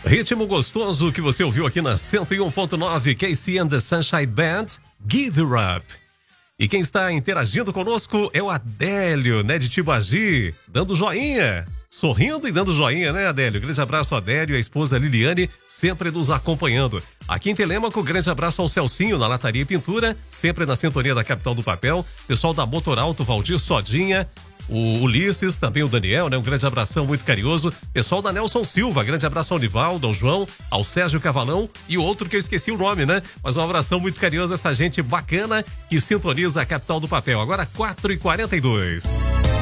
Ritmo gostoso que você ouviu aqui na 101.9 KC and the Sunshine Band, Give It Up. E quem está interagindo conosco é o Adélio, né, de Tibagi, dando joinha, sorrindo e dando joinha, né, Adélio? Grande abraço, Adélio, e a esposa Liliane, sempre nos acompanhando. Aqui em Telêmaco, grande abraço ao Celcinho, na Lataria e Pintura, sempre na sintonia da Capital do Papel. Pessoal da Motorauto, Valdir Sodinha, o Ulisses, também o Daniel, né? Um grande abração muito carinhoso. Pessoal da Nelson Silva, grande abraço ao Nivaldo, ao João, ao Sérgio Cavalão e outro que eu esqueci o nome, né? Mas um abração muito carinhoso a essa gente bacana que sintoniza a Capital do Papel. Agora 4h42.